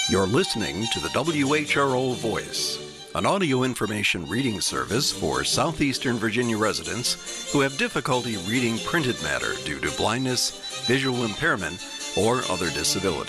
You're listening to the WHRO Voice, an audio information reading service for southeastern Virginia residents who have difficulty reading printed matter due to blindness, visual impairment, or other disability.